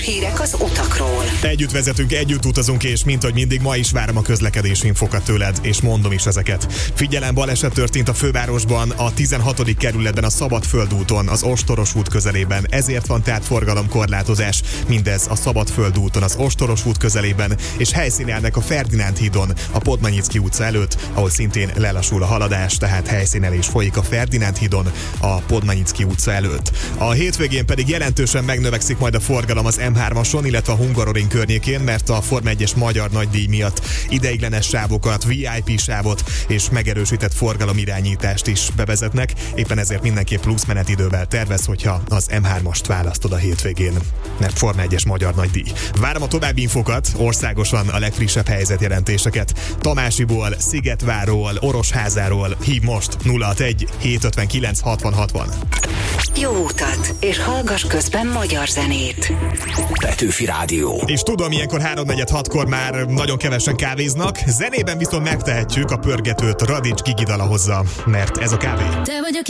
Hírek az utakról. Együtt vezetünk, együtt utazunk, és mint hogy mindig ma is várom a közlekedési infokat tőled, és mondom is ezeket. Figyelem, baleset történt a fővárosban, a 16. kerületben a Szabadföld úton, az Ostoros út közelében, ezért van tehát forgalomkorlátozás. Mindez a Szabadföld úton, az Ostoros út közelében, és helyszínelnek a Ferdinánd hídon, a Podmanyicki utca előtt, ahol szintén lelassul a haladás, tehát helyszínelés folyik a Ferdinánd hídon, a Podmanyicki utca előtt. A hétvégén pedig jelentősen megnövekszik majd a forgalom az M3-ason, illetve a Hungaroring környékén, mert a Forma 1-es magyar nagydíj miatt ideiglenes sávokat, VIP sávot és megerősített forgalomirányítást is bevezetnek. Éppen ezért mindenképp plusz menetidővel tervez, hogyha az M3-ast választod a hétvégén, mert Forma 1-es magyar nagydíj. Várom a további infokat, országosan a legfrissebb helyzetjelentéseket. Tamásiból, Szigetváról, Orosházáról hív most 061 759 60 60. Jó utat, és hallgass közben magyar zenét. Petőfi Rádió. És tudom, ilyenkor 3-4-6-kor már nagyon kevesen kávéznak, zenében viszont megtehetjük, a pörgetőt Radics Gigi dala hozza, mert ez a kávé. Te vagy a